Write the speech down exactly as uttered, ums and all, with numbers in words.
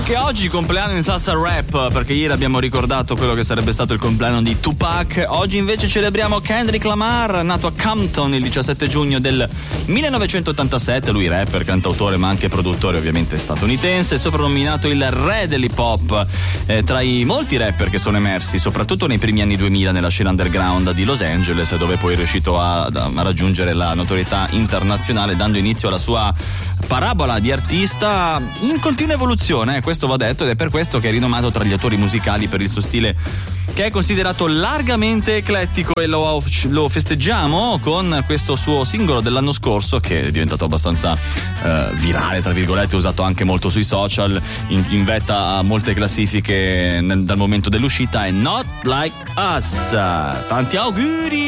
Anche oggi compleanno in salsa rap, perché ieri abbiamo ricordato quello che sarebbe stato il compleanno di Tupac. Oggi invece celebriamo Kendrick Lamar, nato a Compton il diciassette giugno del millenovecentottantasette. Lui rapper, cantautore ma anche produttore ovviamente statunitense, soprannominato il re dell'hip hop, eh, tra i molti rapper che sono emersi soprattutto nei primi anni duemila nella scena underground di Los Angeles, dove poi è riuscito a, a raggiungere la notorietà internazionale, dando inizio alla sua parabola di artista in continua evoluzione, eh, questo va detto, ed è per questo che è rinomato tra gli attori musicali per il suo stile, che è considerato largamente eclettico, e lo, lo festeggiamo con questo suo singolo dell'anno scorso, che è diventato abbastanza eh, virale, tra virgolette, usato anche molto sui social, in, in vetta a molte classifiche nel, dal momento dell'uscita, è Not Like Us. Tanti auguri!